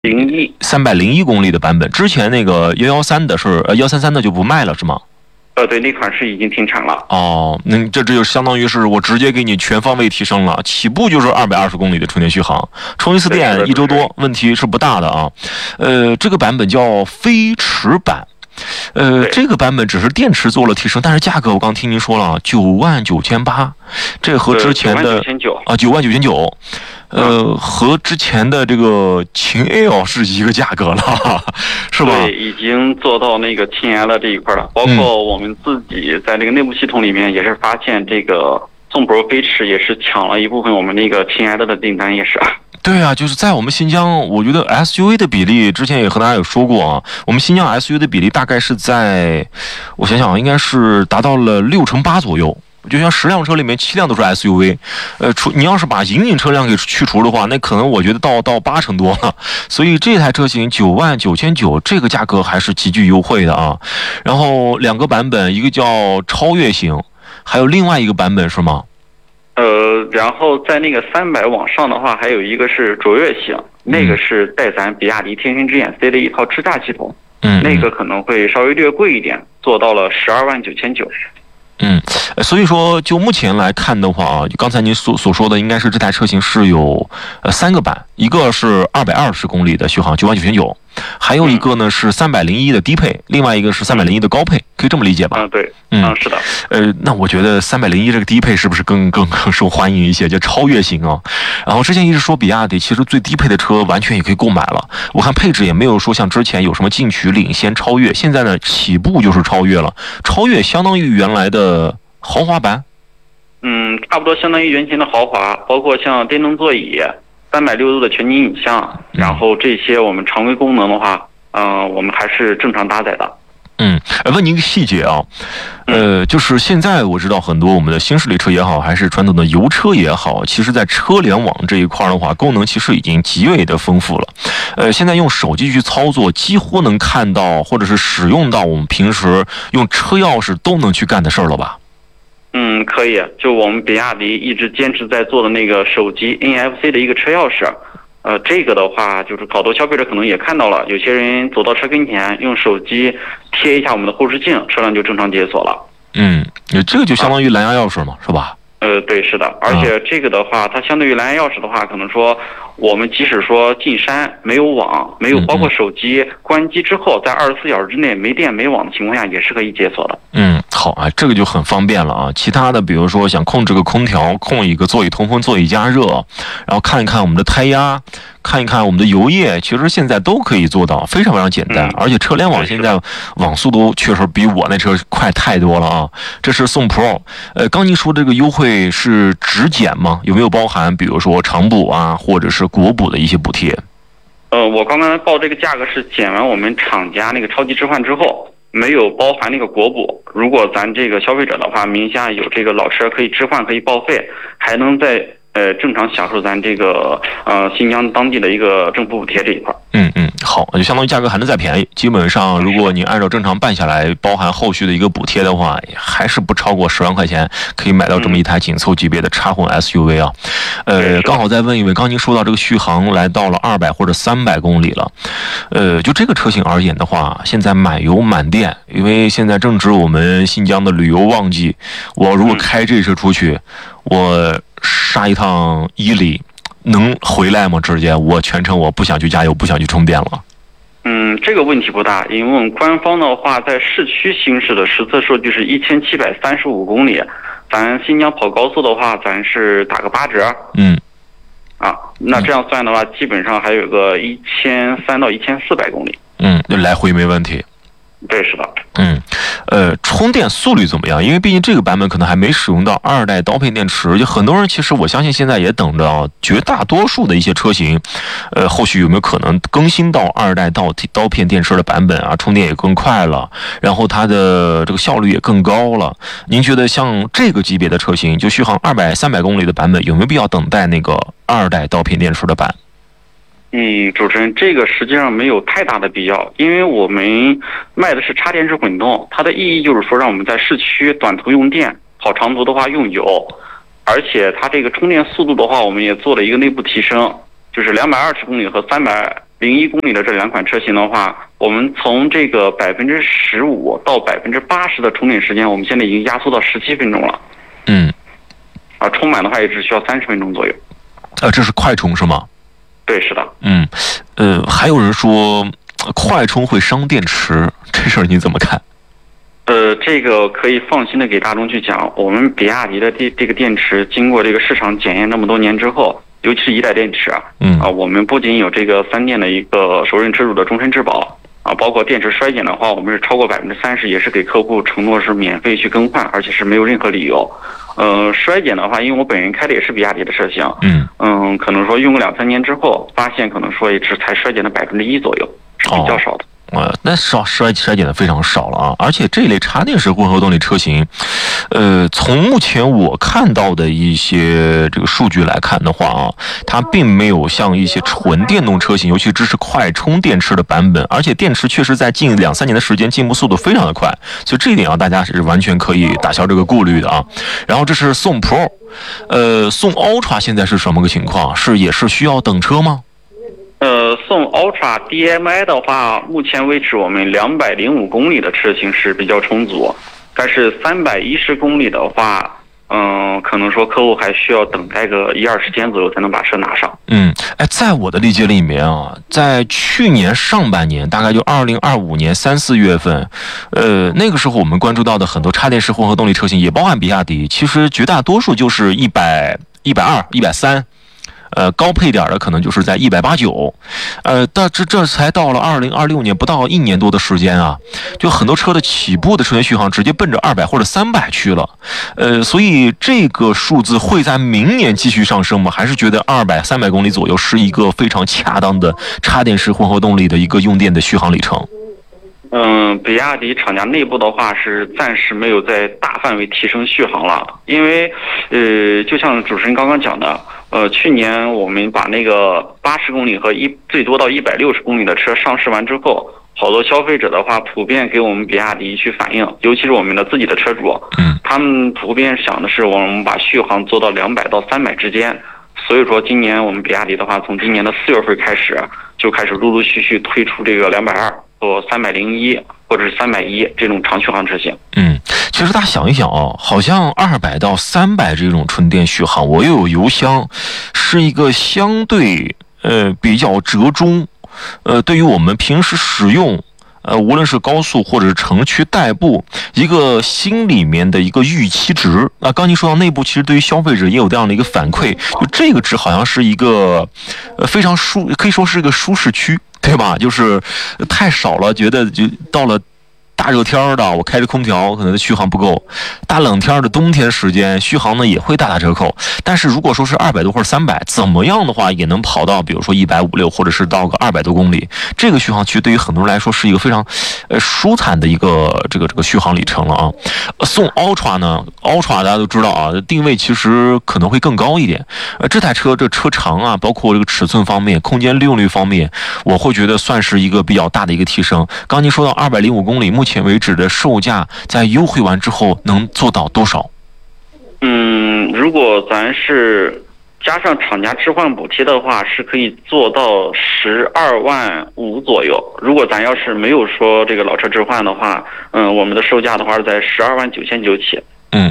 301公里的版本。之前那个113的是133的就不卖了是吗？ 对，那款是已经停产了。 哦，那这就相当于是我直接给你全方位提升了，起步就是220公里的充电续航，充一次电1周多，问题是不大的啊。这个版本叫飞驰版。这个版本只是电池做了提升，但是价格我刚听您说了99800，这和之前的99900，和之前的这个秦 L 是一个价格了，是吧？ 对，已经做到那个秦 L 这一块了，包括我们自己在这个内部系统里面也是发现这个宋 Pro 飞驰也是抢了一部分我们那个秦 L 的订单也是。 对啊，就是在我们新疆，我觉得 SUV 的比例之前也和大家有说过啊，我们新疆 SUV 的比例大概是在，我想想应该是达到了6成8左右。就像10辆车里面7辆都是 SUV，你要是把隐隐车辆给去除的话，那可能我觉得到8成多了。所以这台车型99900这个价格还是极具优惠的啊。然后2个版本，一个叫超越型，还有另外一个版本是吗？ 然后在那个300往上的话，还有一个是卓越型，那个是带咱比亚迪天巡之眼 C 的一套智驾系统，那个可能会稍微略贵一点，做到了129900。 所以说就目前来看的话啊，刚才您所说的应该是这台车型是有3个版，一个是220公里的续航99900，还有一个呢是301的低配，另外一个是301的高配，可以这么理解吧？ 对，是的。 那我觉得301这个低配是不是更受欢迎一些，就超越型啊？然后之前一直说比亚迪其实最低配的车完全也可以购买了，我看配置也没有说像之前有什么进取、领先、超越，现在呢起步就是超越了，超越相当于原来的豪华版。 差不多相当于原型的豪华，包括像电动座椅、360度的全景影像，然后这些我们常规功能的话，我们还是正常搭载的。 问您一个细节啊，就是现在我知道很多我们的新势力车也好，还是传统的油车也好，其实在车联网这一块的话，功能其实已经极为的丰富了。现在用手机去操作，几乎能看到或者是使用到我们平时用车钥匙都能去干的事儿了吧？ 可以，就我们比亚迪一直坚持在做的那个手机 NFC 的一个车钥匙。这个的话，就是好多消费者可能也看到了，有些人走到车跟前，用手机贴一下我们的后视镜，车辆就正常解锁了。 这个就相当于蓝牙钥匙嘛，是吧？ 对，是的，而且这个的话，它相对于蓝牙钥匙的话，可能说我们即使说进山没有网，没有包括手机关机之后，在24小时之内没电没网的情况下，也是可以解锁的。 好啊，这个就很方便了啊。其他的，比如说想控制个空调，控一个座椅通风、座椅加热，然后看一看我们的胎压，看一看我们的油液，其实现在都可以做到，非常非常简单。而且车联网现在网速都确实比我那车快太多了啊。这是宋 Pro，刚您说这个优惠是只减吗？有没有包含比如说长补啊，或者是国补的一些补贴？ 我刚刚报这个价格是减完我们厂家那个超级置换之后。没有包含那个国补，如果咱这个消费者的话，名下有这个老车可以置换，可以报废，还能在正常享受咱这个新疆当地的一个政府补贴这一块。好，就相当于价格还能再便宜。基本上，如果你按照正常办下来，包含后续的一个补贴的话，还是不超过10万块钱，可以买到这么一台紧凑级别的插混 SUV 啊。刚好再问一问，刚您说到这个续航来到了200或者300公里了，就这个车型而言的话，现在满油满电，因为现在正值我们新疆的旅游旺季，我如果开这车出去，我杀一趟伊犁。能回来吗？直接我全程我不想去加油，不想去充电了。这个问题不大，因为我们官方的话，在市区行驶的实测数据是1735公里，咱新疆跑高速的话，咱是打个8折。那这样算的话，基本上还有个1300到1400公里。 来回没问题。 对，是的。 充电速率怎么样？因为毕竟这个版本可能还没使用到2代刀片电池，就很多人其实我相信现在也等着啊，绝大多数的一些车型，后续有没有可能更新到2代刀片电池的版本啊？充电也更快了，然后它的这个效率也更高了。您觉得像这个级别的车型，就续航200、300公里的版本，有没有必要等待那个2代刀片电池的版？主持人，这个实际上没有太大的必要，因为我们卖的是插电式混动，它的意义就是说让我们在市区短途用电，跑长途的话用油，而且它这个充电速度的话，我们也做了一个内部提升，就是220公里和300 01公里的这2款车型的话，我们从这个15%到80%的充电时间，我们现在已经压缩到17分钟了。充满的话也只需要30分钟左右。 这是快充是吗？ 对，是的。 还有人说快充会伤电池，这事儿你怎么看？ 这个可以放心的给大众去讲，我们比亚迪的这个电池经过这个市场检验这么多年之后，尤其是一代电池我们不仅有这个3电的一个首任车主的终身质保包括电池衰减的话，我们是超过30%，也是给客户承诺是免费去更换，而且是没有任何理由。衰减的话，因为我本人开的也是比亚迪的车型，可能说用个2-3年之后，发现可能说也只才衰减了1%左右，是比较少的。 那衰减的非常少了啊！而且这类插电式混合动力车型，从目前我看到的一些这个数据来看的话它并没有像一些纯电动车型，尤其支持快充电池的版本，而且电池确实在近2-3年的时间进步速度非常的快，所以这一点大家是完全可以打消这个顾虑的啊。然后这是宋 Pro，宋 Ultra 现在是什么个情况？也是需要等车吗？ 宋 Ultra DMI 的话，目前为止我们205公里的车型是比较充足，但是310公里的话，可能说客户还需要等待个1-2天左右才能把车拿上。 在我的理解里面在去年上半年，大概就2025年3-4月份，那个时候我们关注到的很多插电式混合动力车型，也包含比亚迪，其实绝大多数就是100、120、130。高配点的可能就是在189，但这才到了2026年，不到1年多的时间就很多车的起步的车型续航直接奔着200或者300去了，所以这个数字会在明年继续上升吗？还是觉得200、300公里左右是一个非常恰当的插电式混合动力的一个用电的续航里程？ 比亚迪厂家内部的话是暂时没有在大范围提升续航了，因为就像主持人刚刚讲的，去年我们把那个80公里和最多到160公里的车上市完之后，好多消费者的话普遍给我们比亚迪去反映，尤其是我们的自己的车主，他们普遍想的是我们把续航做到200到300之间。所以说今年我们比亚迪的话，从今年的4月份开始就开始陆陆续续推出这个220或301或者是310这种长续航车型。 其实大家想一想好像200到300这种纯电续航，我又有油箱，是一个相对比较折中，对于我们平时使用无论是高速或者是城区代步，一个心里面的一个预期值。刚才说到内部，其实对于消费者也有这样的一个反馈，就这个值好像是一个非常可以说是一个舒适区，对吧？就是太少了，觉得就到了大热天的，我开着空调可能续航不够；大冷天的冬天时间，续航呢也会大打折扣。但是如果说是200多或者300，怎么样的话也能跑到，比如说150-160，或者是到个200多公里。这个续航其实对于很多人来说是一个非常舒坦的一个这个续航里程了宋 Ultra 呢 ，Ultra 大家都知道定位其实可能会更高一点。这台车这车长包括这个尺寸方面、空间利用率方面，我会觉得算是一个比较大的一个提升。刚您说到205公里，目前为止的售价在优惠完之后能做到多少？ 如果咱是加上厂家置换补贴的话，是可以做到12万5左右。如果咱要是没有说这个老车置换的话，我们的售价的话是在12万9,900起。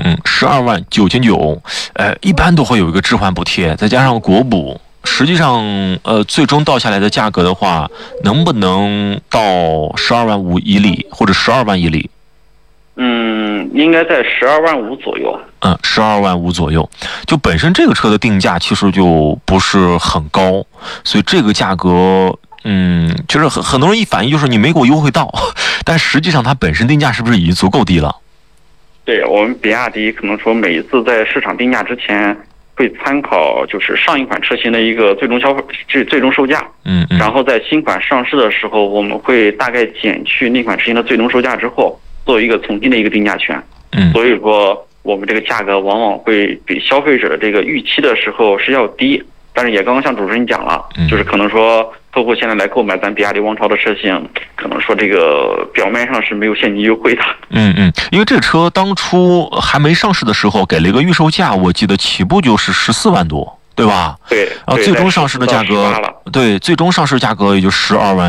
12万9,900，一般都会有一个置换补贴，再加上国补。实际上，最终到下来的价格的话，能不能到12万5一里，或者12万一里？ 应该在12万5左右。 12万5左右。就本身这个车的定价其实就不是很高，所以这个价格，就是很多人一反映就是你没给我优惠到，但实际上它本身定价是不是已经足够低了？ 对，我们比亚迪可能说每一次在市场定价之前，会参考就是上一款车型的一个最终售价，然后在新款上市的时候，我们会大概减去那款车型的最终售价之后，做一个从新的一个定价权。所以说我们这个价格往往会比消费者的这个预期的时候是要低，但是也刚刚像主持人讲了，就是可能说客户现在来购买咱比亚迪王朝的车型，可能说这个表面上是没有现金优惠的。 因为这个车当初还没上市的时候给了一个预售价，我记得起步就是14万多。 对吧？ 对。 最终上市的价格，对，最终上市价格也就12万